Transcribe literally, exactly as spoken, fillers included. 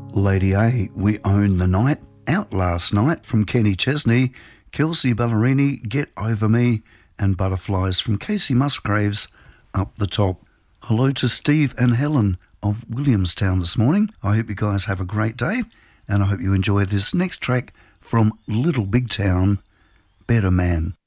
Lady A, We Own the Night, Out Last Night from Kenny Chesney, Kelsey Ballerini, Get Over Me, and Butterflies from Casey Musgraves, Up the Top. Hello to Steve and Helen of Williamstown this morning. I hope you guys have a great day, and I hope you enjoy this next track from Little Big Town, Better Man.